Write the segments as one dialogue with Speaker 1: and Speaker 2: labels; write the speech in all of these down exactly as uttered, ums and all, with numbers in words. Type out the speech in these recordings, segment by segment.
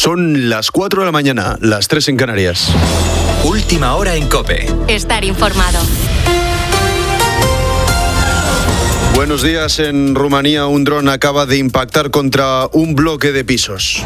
Speaker 1: Son las cuatro de la mañana, las tres en Canarias.
Speaker 2: Última hora en COPE.
Speaker 3: Estar informado.
Speaker 1: Buenos días. En Rumanía, un dron acaba de impactar contra un bloque de pisos.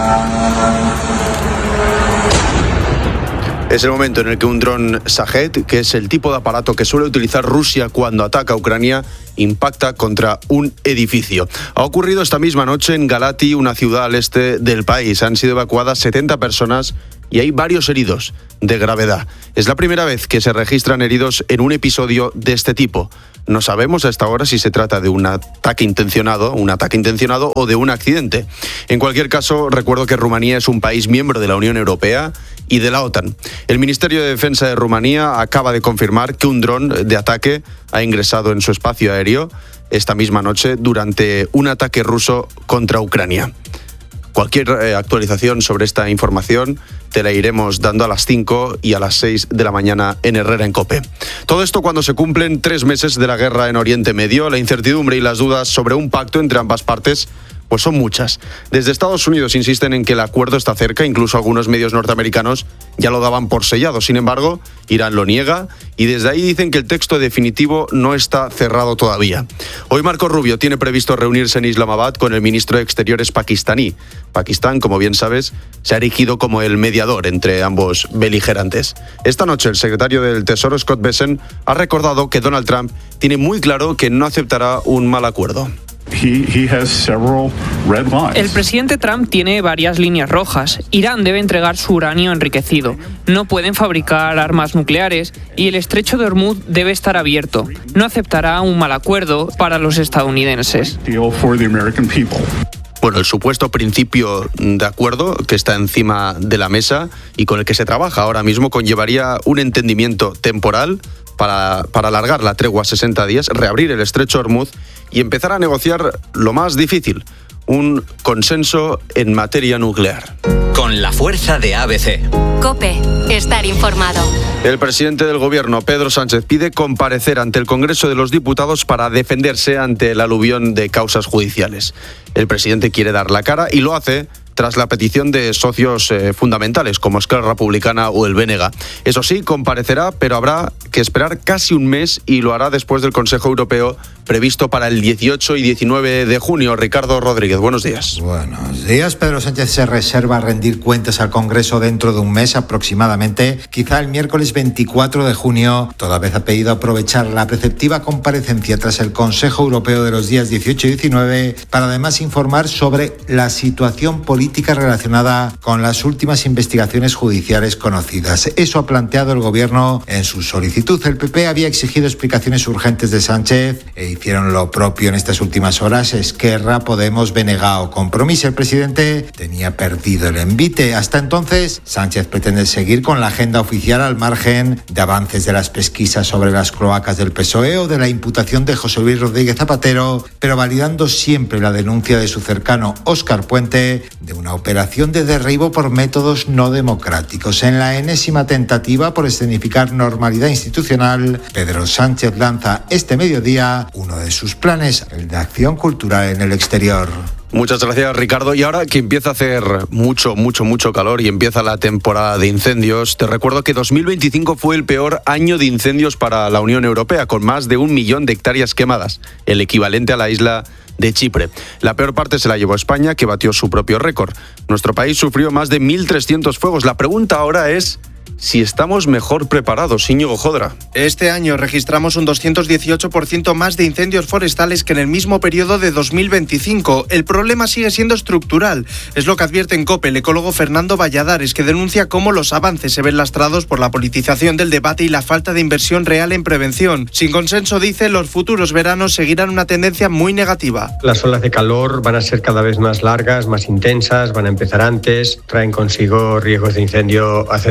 Speaker 1: Es el momento en el que un dron Shahed, que es el tipo de aparato que suele utilizar Rusia cuando ataca a Ucrania, impacta contra un edificio. Ha ocurrido esta misma noche en Galati, una ciudad al este del país. Han sido evacuadas setenta personas y hay varios heridos de gravedad. Es la primera vez que se registran heridos en un episodio de este tipo. No sabemos hasta ahora si se trata de un ataque intencionado, un ataque intencionado o de un accidente. En cualquier caso, recuerdo que Rumanía es un país miembro de la Unión Europea y de la OTAN. El Ministerio de Defensa de Rumanía acaba de confirmar que un dron de ataque ha ingresado en su espacio aéreo esta misma noche durante un ataque ruso contra Ucrania. Cualquier eh, actualización sobre esta información te la iremos dando a las cinco y a las seis de la mañana en Herrera en COPE. Todo esto cuando se cumplen tres meses de la guerra en Oriente Medio. La incertidumbre y las dudas sobre un pacto entre ambas partes pues son muchas. Desde Estados Unidos insisten en que el acuerdo está cerca, incluso algunos medios norteamericanos ya lo daban por sellado. Sin embargo, Irán lo niega y desde ahí dicen que el texto definitivo no está cerrado todavía. Hoy Marco Rubio tiene previsto reunirse en Islamabad con el ministro de Exteriores pakistaní. Pakistán, como bien sabes, se ha erigido como el mediador entre ambos beligerantes. Esta noche el secretario del Tesoro, Scott Bessent, ha recordado que Donald Trump tiene muy claro que no aceptará un mal acuerdo.
Speaker 4: He, he has several red lines.
Speaker 5: El presidente Trump tiene varias líneas rojas. Irán debe entregar su uranio enriquecido. No pueden fabricar armas nucleares y el estrecho de Hormuz debe estar abierto. No aceptará un mal acuerdo para los estadounidenses.
Speaker 4: Deal for the American people.
Speaker 1: Bueno, el supuesto principio de acuerdo que está encima de la mesa y con el que se trabaja ahora mismo conllevaría un entendimiento temporal para, para alargar la tregua a sesenta días, reabrir el estrecho Hormuz y empezar a negociar lo más difícil, un consenso en materia nuclear.
Speaker 2: Con la fuerza de A B C.
Speaker 3: COPE. Estar informado.
Speaker 1: El presidente del gobierno, Pedro Sánchez, pide comparecer ante el Congreso de los Diputados para defenderse ante el aluvión de causas judiciales. El presidente quiere dar la cara y lo hace tras la petición de socios eh, fundamentales como Esquerra Republicana o el B N G. Eso sí, comparecerá, pero habrá que esperar casi un mes y lo hará después del Consejo Europeo previsto para el dieciocho y diecinueve de junio. Ricardo Rodríguez, buenos días.
Speaker 6: Buenos días. Pedro Sánchez se reserva rendir cuentas al Congreso dentro de un mes aproximadamente, quizá el miércoles veinticuatro de junio. Toda vez ha pedido aprovechar la preceptiva comparecencia tras el Consejo Europeo de los días dieciocho y diecinueve para además informar sobre la situación política relacionada con las últimas investigaciones judiciales conocidas. Eso ha planteado el Gobierno en su solicitud. El P P había exigido explicaciones urgentes de Sánchez e hicieron lo propio en estas últimas horas Esquerra, Podemos, B N G o Compromís. El presidente tenía perdido el envite. Hasta entonces, Sánchez pretende seguir con la agenda oficial al margen de avances de las pesquisas sobre las cloacas del P S O E o de la imputación de José Luis Rodríguez Zapatero, pero validando siempre la denuncia de su cercano Óscar Puente de una operación de derribo por métodos no democráticos. En la enésima tentativa por escenificar normalidad institucional, Pedro Sánchez lanza este mediodía uno de sus planes, el de acción cultural en el exterior.
Speaker 1: Muchas gracias, Ricardo. Y ahora que empieza a hacer mucho, mucho, mucho calor y empieza la temporada de incendios, te recuerdo que dos mil veinticinco fue el peor año de incendios para la Unión Europea, con más de un millón de hectáreas quemadas, el equivalente a la isla de Chipre. La peor parte se la llevó España, que batió su propio récord. Nuestro país sufrió más de mil trescientos fuegos. La pregunta ahora es si estamos mejor preparados, Íñigo Jodra.
Speaker 7: Este año registramos un doscientos dieciocho por ciento más de incendios forestales que en el mismo periodo de dos mil veinticinco. El problema sigue siendo estructural. Es lo que advierte en COPE el ecólogo Fernando Valladares, que denuncia cómo los avances se ven lastrados por la politización del debate y la falta de inversión real en prevención. Sin consenso, dice, los futuros veranos seguirán una tendencia muy negativa.
Speaker 8: Las olas de calor van a ser cada vez más largas, más intensas, van a empezar antes, traen consigo riesgos de incendio acentuados.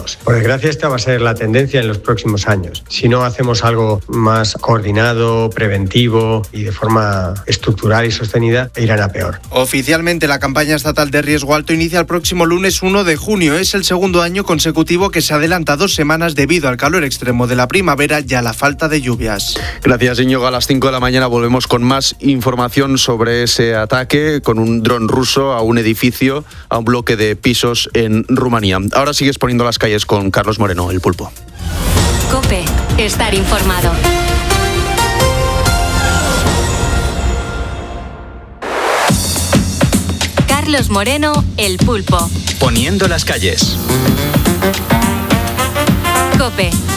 Speaker 8: aislados. Por desgracia, esta va a ser la tendencia en los próximos años. Si no hacemos algo más coordinado, preventivo y de forma estructural y sostenida, irán a peor.
Speaker 7: Oficialmente, la campaña estatal de riesgo alto inicia el próximo lunes uno de junio. Es el segundo año consecutivo que se adelanta dos semanas debido al calor extremo de la primavera y a la falta de lluvias.
Speaker 1: Gracias, Íñigo. A las cinco de la mañana volvemos con más información sobre ese ataque con un dron ruso a un edificio, a un bloque de pisos en Rumanía. Ahora sigues poniendo las calles con Carlos Moreno, el Pulpo.
Speaker 3: COPE. Estar informado. Carlos Moreno, el Pulpo.
Speaker 2: Poniendo las calles.
Speaker 3: COPE.